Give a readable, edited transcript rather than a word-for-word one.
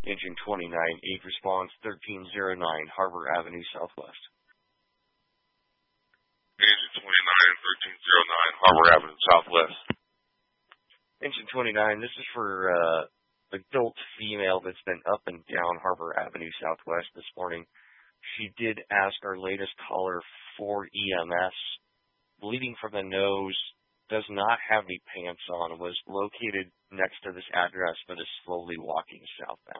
Engine 29, 8 response 1309, Harbor Avenue Southwest. Engine 29, 1309, Harbor Avenue Southwest. Engine 29, this is for adult female that's been up and down Harbor Avenue Southwest this morning. She did ask our latest caller for EMS. Bleeding from the nose, does not have any pants on, was located next to this address but is slowly walking southbound.